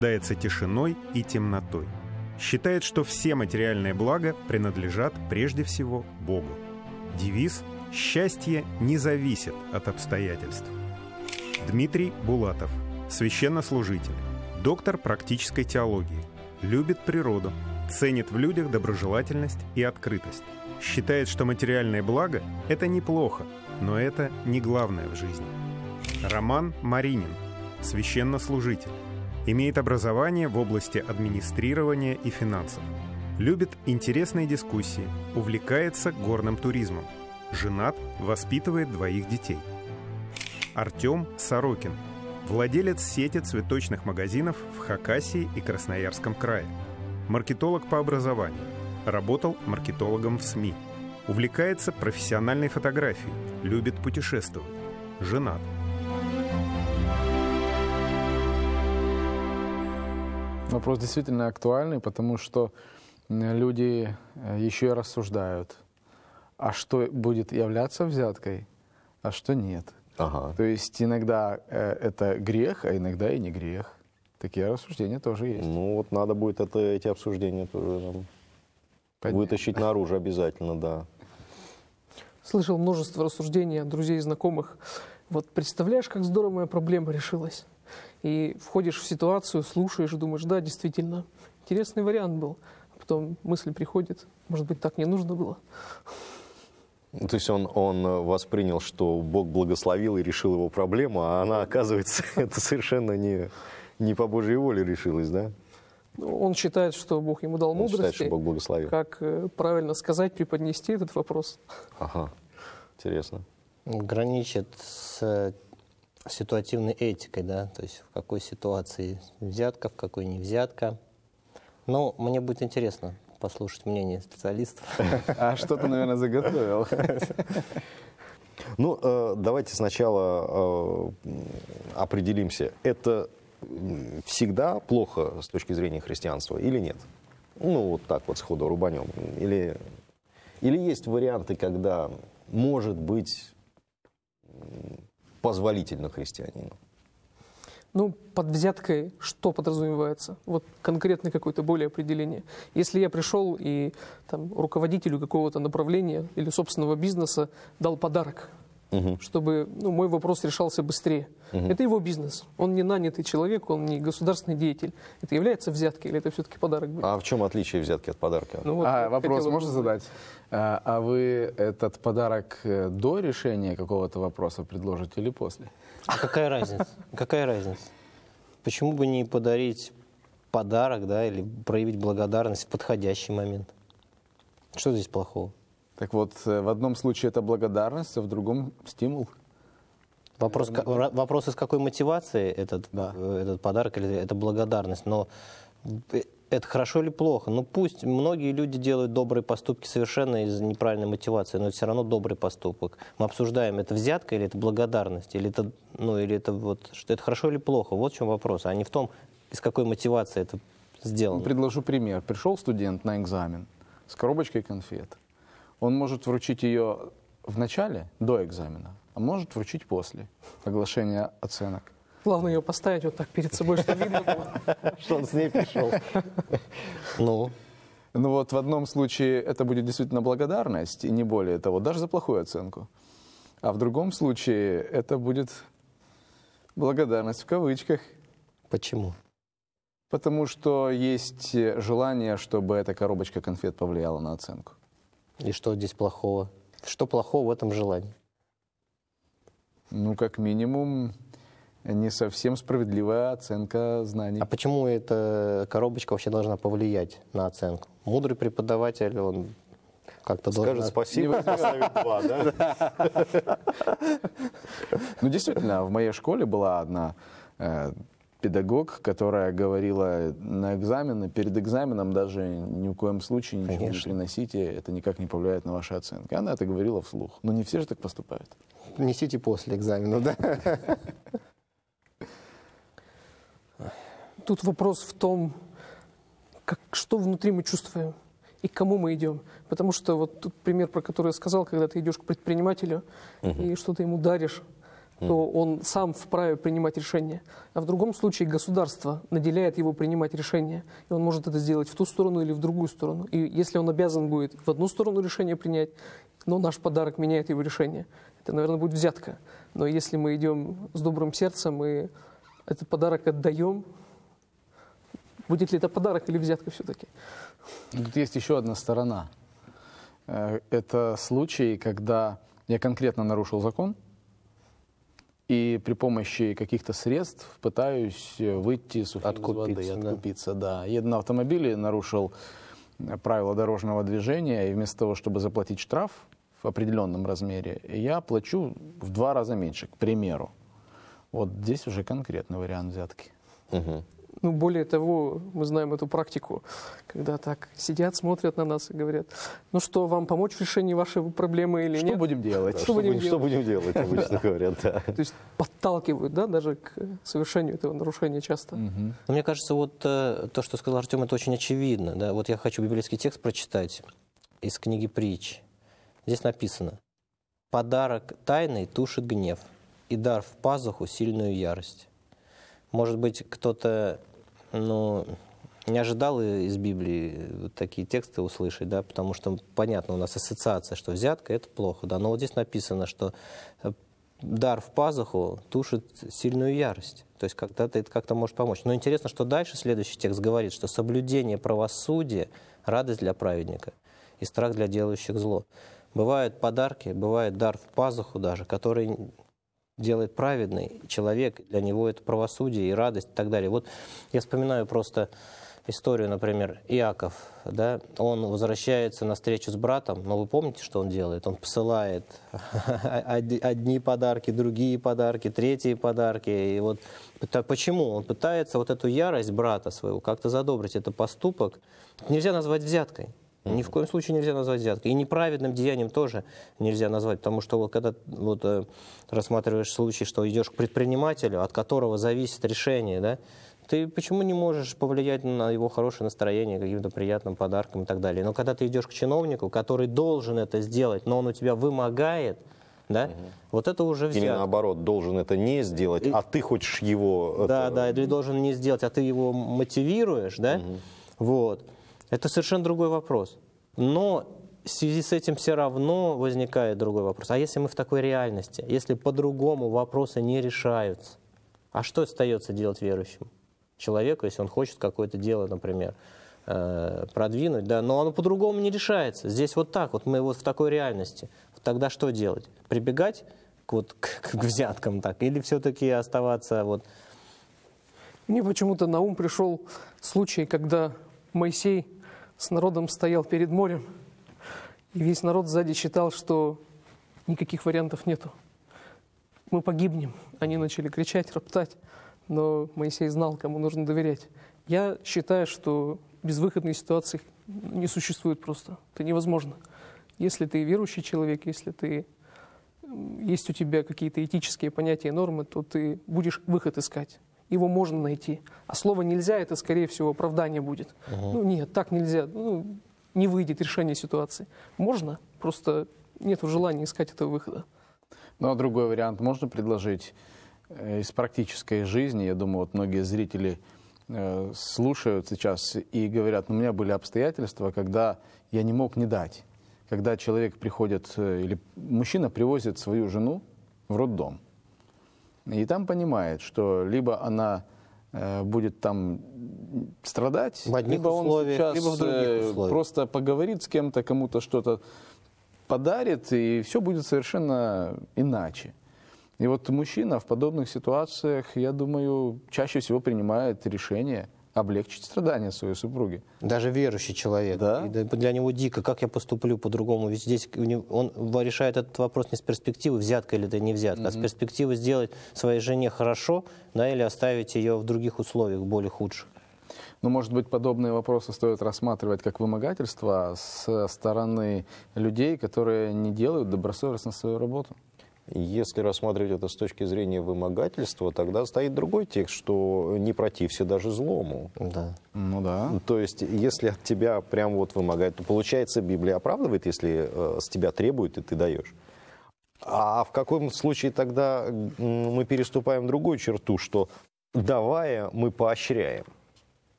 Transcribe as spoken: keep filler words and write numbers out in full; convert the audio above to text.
наслаждается тишиной и темнотой. Считает, что все материальные блага принадлежат прежде всего Богу. Девиз «Счастье не зависит от обстоятельств». Дмитрий Булатов, священнослужитель, доктор практической теологии, любит природу, ценит в людях доброжелательность и открытость. Считает, что материальные блага – это неплохо, но это не главное в жизни. Роман Маринин, священнослужитель, имеет образование в области администрирования и финансов. Любит интересные дискуссии, увлекается горным туризмом. Женат, воспитывает двоих детей. Артем Сорокин, владелец сети цветочных магазинов в Хакасии и Красноярском крае. Маркетолог по образованию. Работал маркетологом в СМИ. Увлекается профессиональной фотографией. Любит путешествовать. Женат. Вопрос действительно актуальный, потому что люди еще и рассуждают, а что будет являться взяткой, а что нет. Ага. То есть иногда это грех, а иногда и не грех. Такие рассуждения тоже есть. Ну вот надо будет это, эти обсуждения тоже нам вытащить наружу обязательно, да. Слышал множество рассуждений от друзей и знакомых. Вот представляешь, как здорово моя проблема решилась. И входишь в ситуацию, слушаешь и думаешь, да, действительно, интересный вариант был. А потом мысль приходит, может быть, так не нужно было. То есть он, он воспринял, что Бог благословил и решил его проблему, а она, оказывается, это совершенно не, не по Божьей воле решилась, да? Он считает, что Бог ему дал Он мудрости, считает, что Бог благословил. Как правильно сказать, преподнести этот вопрос. Ага, интересно. Граничит с ситуативной этикой, да, то есть в какой ситуации взятка, в какой не взятка. Но мне будет интересно послушать мнение специалистов. А что ты, наверное, заготовил? Ну, давайте сначала определимся, это всегда плохо с точки зрения христианства или нет? Ну, вот так вот сходу рубанем. Или, или есть варианты, когда может быть позволительно христианину? Ну, под взяткой что подразумевается? Вот конкретное какое-то более определение. Если я пришел и там, руководителю какого-то направления или собственного бизнеса дал подарок, угу. чтобы ну, мой вопрос решался быстрее. Угу. Это его бизнес. Он не нанятый человек, он не государственный деятель. Это является взяткой или это все-таки подарок будет? А в чем отличие взятки от подарка? Ну, вот а, вопрос можно задать? А, а вы этот подарок до решения какого-то вопроса предложите или после? А какая разница? Какая разница? Почему бы не подарить подарок, да, или проявить благодарность в подходящий момент? Что здесь плохого? Так вот, в одном случае это благодарность, а в другом стимул. Вопрос, Наверное, вопрос из какой мотивации этот, да. этот подарок или это благодарность. Но это хорошо или плохо? Ну пусть многие люди делают добрые поступки совершенно из неправильной мотивации, но это все равно добрый поступок. Мы обсуждаем, это взятка или это благодарность, или это, ну, или это, вот, что это хорошо или плохо. Вот в чем вопрос, а не в том, из какой мотивации это сделано. Предложу пример. Пришел студент на экзамен с коробочкой конфет. Он может вручить ее в начале, до экзамена, а может вручить после оглашения оценок. Главное ее поставить вот так перед собой, чтобы видно было. Что он с ней пришел. Ну? Ну вот в одном случае это будет действительно благодарность, и не более того, даже за плохую оценку. А в другом случае это будет благодарность в кавычках. Почему? Потому что есть желание, чтобы эта коробочка конфет повлияла на оценку. И что здесь плохого? Что плохого в этом желании? Ну, как минимум, не совсем справедливая оценка знаний. А почему эта коробочка вообще должна повлиять на оценку? Мудрый преподаватель, он как-то должен... Скажет спасибо, поставит два, да? Ну, действительно, в моей школе была одна педагог, которая говорила на экзамены, перед экзаменом даже ни в коем случае ничего Конечно. не приносите, это никак не повлияет на ваши оценки. Она это говорила вслух. Но не все же так поступают. Несите после экзамена, да? Тут вопрос в том, как, что внутри мы чувствуем и к кому мы идем. Потому что вот тут пример, про который я сказал, когда ты идешь к предпринимателю uh-huh. и что-то ему даришь, то он сам вправе принимать решения. А в другом случае государство наделяет его принимать решения. И он может это сделать в ту сторону или в другую сторону. И если он обязан будет в одну сторону решение принять, но наш подарок меняет его решение, это, наверное, будет взятка. Но если мы идем с добрым сердцем и этот подарок отдаем, будет ли это подарок или взятка все-таки? Тут есть еще одна сторона. Это случай, когда я конкретно нарушил закон, и при помощи каких-то средств пытаюсь выйти сухим из воды, откупиться. Да. Еду на автомобиле, нарушил правила дорожного движения, и вместо того, чтобы заплатить штраф в определенном размере, я плачу в два раза меньше, к примеру. Вот здесь уже конкретный вариант взятки. Угу. Ну, более того, мы знаем эту практику, когда так сидят, смотрят на нас и говорят: ну что, вам помочь в решении вашей проблемы или что нет? Что будем делать? Что, что, будем, будем, что будем делать, обычно говорят, да. То есть подталкивают, да, даже к совершению этого нарушения часто. Угу. Мне кажется, вот то, что сказал Артем, это очень очевидно. Да? Вот я хочу библейский текст прочитать из книги Притч. Здесь написано: «Подарок тайный тушит гнев, и дар в пазуху сильную ярость». Может быть, кто-то ну, не ожидал из Библии вот такие тексты услышать, да, потому что, понятно, у нас ассоциация, что взятка – это плохо, да, но вот здесь написано, что дар в пазуху тушит сильную ярость, то есть когда-то это как-то может помочь. Но интересно, что дальше следующий текст говорит, что соблюдение правосудия – радость для праведника и страх для делающих зло. Бывают подарки, бывает дар в пазуху даже, который делает праведный человек, для него это правосудие и радость и так далее. Вот я вспоминаю просто историю, например, Иаков, да, он возвращается на встречу с братом, но вы помните, что он делает? Он посылает одни подарки, другие подарки, третьи подарки. И вот почему? Он пытается вот эту ярость брата своего как-то задобрить. Это поступок нельзя назвать взяткой. Ни в коем случае нельзя назвать взяткой. И неправедным деянием тоже нельзя назвать, потому что вот, когда вот, э, рассматриваешь случай, что идешь к предпринимателю, от которого зависит решение, да, ты почему не можешь повлиять на его хорошее настроение каким-то приятным подарком и так далее. Но когда ты идешь к чиновнику, который должен это сделать, но он у тебя вымогает, да, угу. вот это уже взятка. Или наоборот, должен это не сделать, и... а ты хочешь его... Да, это... да, или должен не сделать, а ты его мотивируешь, да, угу. вот. Это совершенно другой вопрос. Но в связи с этим все равно возникает другой вопрос. А если мы в такой реальности, если по-другому вопросы не решаются, а что остается делать верующему человеку, если он хочет какое-то дело, например, продвинуть, да, но оно по-другому не решается. Здесь вот так, вот мы вот в такой реальности. Тогда что делать? Прибегать к, вот, к, к взяткам так? Или все-таки оставаться вот... Мне почему-то на ум пришел случай, когда Моисей с народом стоял перед морем, и весь народ сзади считал, что никаких вариантов нету. Мы погибнем. Они начали кричать, роптать, но Моисей знал, кому нужно доверять. Я считаю, что безвыходной ситуации не существует просто. Это невозможно. Если ты верующий человек, если ты, есть у тебя какие-то этические понятия, нормы, то ты будешь выход искать. Его можно найти. А слово «нельзя» — это, скорее всего, оправдание будет. Uh-huh. Ну, нет, так нельзя. Ну, не выйдет решение ситуации. Можно, просто нет желания искать этого выхода. Ну, а другой вариант можно предложить из практической жизни. Я думаю, вот многие зрители э, слушают сейчас и говорят: ну, у меня были обстоятельства, когда я не мог не дать. Когда человек приходит, или мужчина привозит свою жену в роддом, и там понимает, что либо она э, будет там страдать, либо он сейчас либо в других условиях. Просто поговорит с кем-то, кому-то что-то подарит, и все будет совершенно иначе. И вот мужчина в подобных ситуациях, я думаю, чаще всего принимает решение облегчить страдания своей супруги. Даже верующий человек. Да? И для него дико, как я поступлю по-другому. Ведь здесь он решает этот вопрос не с перспективы, взятка или это не взятка, mm-hmm. а с перспективы сделать своей жене хорошо, да, или оставить ее в других условиях, более худших. Ну, может быть, подобные вопросы стоит рассматривать как вымогательство со стороны людей, которые не делают добросовестно свою работу. Если рассматривать это с точки зрения вымогательства, тогда стоит другой текст, что не протився даже злому. Да. Ну да. То есть, если от тебя прям вот вымогают, то получается, Библия оправдывает, если э, с тебя требуют, и ты даешь. А в каком случае тогда мы переступаем другую черту, что давая, мы поощряем?